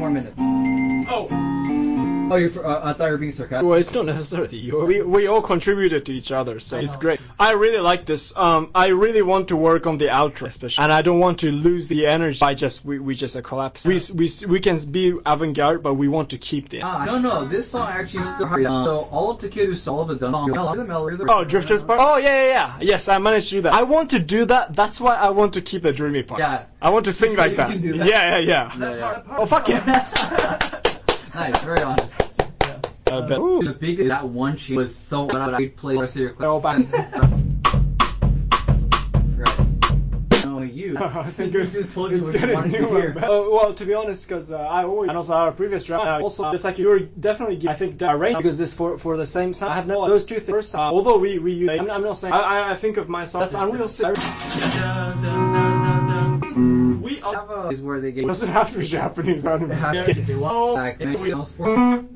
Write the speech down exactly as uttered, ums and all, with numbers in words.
more minutes. Oh. Oh, you're for, uh, I thought you were being sarcastic. Well, it's not necessarily. We we all contributed to each other, so it's great. I really like this. Um, I really want to work on the outro, especially, and I don't want to lose the energy by just we we just a collapse. We we we can be avant-garde, but we want to keep the. Ah, no, no, this song actually still. Uh, so all of Takeru's all of it done. The melody. Oh, Drifters part. Oh yeah, yeah, yeah. Yes, I managed to do that. I want to do that. That's why I want to keep the dreamy part. Yeah. I want to sing So like you that. can do that? Yeah, yeah, yeah. Yeah, yeah. Oh fuck yeah. Nice, very honest. I bet. The big that one sheet was so what I play the rest of your clip. Oh, back. Right. No, you. I think it's, just told you it's what you getting wanted to new. hear. Uh, well, to be honest, because uh, I always and also our previous draft, uh, also just like you were definitely I think the range because this for for the same sound. I have no those two things. Uh, although we we use, I'm, I'm not saying I I think of myself that's Unreal Six. We Have a, is where they get doesn't have to be Japanese anime. have to be one.